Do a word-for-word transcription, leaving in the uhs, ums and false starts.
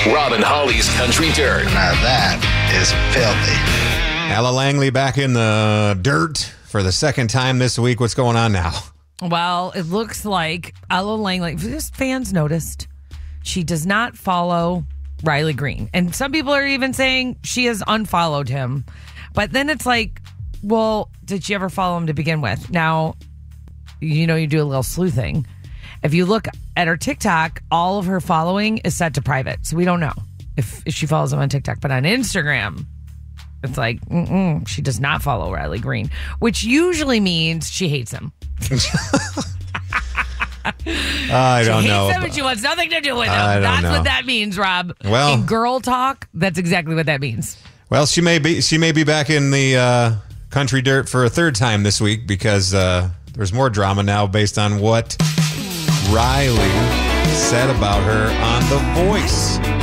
Rob and Holly's Country Dirt. Now that is filthy. Ella Langley back in the dirt for the second time this week. What's going on now? Well, it looks like Ella Langley, just fans noticed, she does not follow Riley Green. And some people are even saying she has unfollowed him. But then it's like, well, did she ever follow him to begin with? Now, you know, you do a little sleuthing. If you look at her TikTok, all of her following is set to private. So we don't know if, if she follows him on TikTok. But on Instagram, it's like, mm-mm, she does not follow Riley Green, which usually means she hates him. I don't she know. Hates him and she wants nothing to do with him. I don't That's know. what that means, Rob. Well, in girl talk, that's exactly what that means. Well, she may be she may be back in the uh, country dirt for a third time this week because uh, there's more drama now based on what Riley said about her on The Voice.